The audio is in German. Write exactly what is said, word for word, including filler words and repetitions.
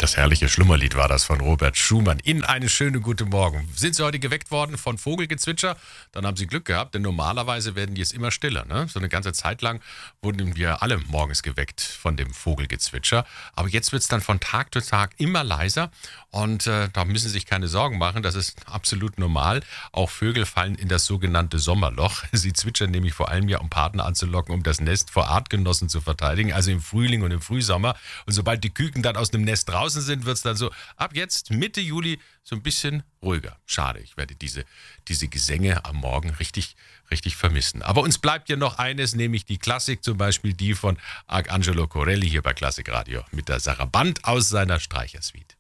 Das herrliche Schlummerlied war das von Robert Schumann. In eine schöne gute Morgen. Sind Sie heute geweckt worden von Vogelgezwitscher? Dann haben Sie Glück gehabt, denn normalerweise werden die jetzt immer stiller. Ne? So eine ganze Zeit lang wurden wir alle morgens geweckt von dem Vogelgezwitscher. Aber jetzt wird es dann von Tag zu Tag immer leiser. Und äh, da müssen Sie sich keine Sorgen machen. Das ist absolut normal. Auch Vögel fallen in das sogenannte Sommerloch. Sie zwitschern nämlich vor allem ja, um Partner anzulocken, um das Nest vor Artgenossen zu verteidigen. Also im Frühling und im Frühsommer. Und sobald die Küken dann aus dem Nest draußen sind, wird es dann so ab jetzt Mitte Juli so ein bisschen ruhiger. Schade, ich werde diese, diese Gesänge am Morgen richtig, richtig vermissen. Aber uns bleibt ja noch eines, nämlich die Klassik, zum Beispiel die von Arcangelo Corelli hier bei Klassik Radio mit der Saraband aus seiner Streichersuite.